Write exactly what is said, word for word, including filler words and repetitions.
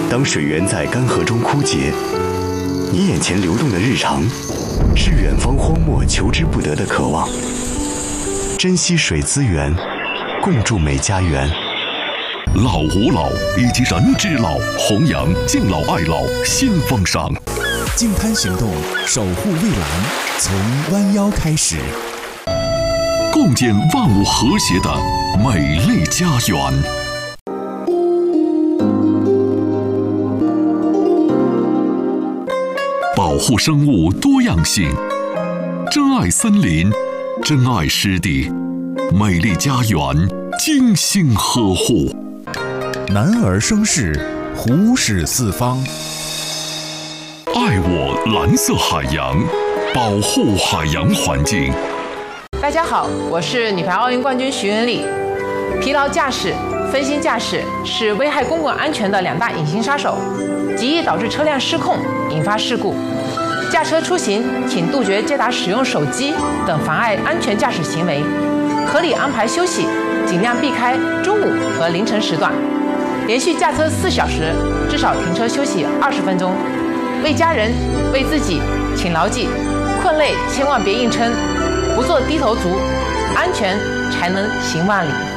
当水源在干涸中枯竭，你眼前流动的日常，是远方荒漠求之不得的渴望。珍惜水资源，共筑美家园。 老吾老以及人之老，弘扬敬老爱老新风尚。 净滩行动，守护蔚蓝，从弯腰开始， 共建万物和谐的美丽家园。保护生物多样性，珍爱森林，珍爱湿地，美丽家园精心呵护。 男儿生事，虎视四方。 爱我蓝色海洋，保护海洋环境。 大家好，我是女排奥运冠军徐文丽。疲劳驾驶、分心驾驶是危害公共安全的两大隐形杀手，极易导致车辆失控，引发事故。驾车出行，请杜绝接打使用手机等妨碍安全驾驶行为，合理安排休息，尽量避开中午和凌晨时段。连续驾车四小时，至少停车休息二十分钟。为家人，为自己，请牢记：困累千万别硬撑，不做低头族，安全才能行万里。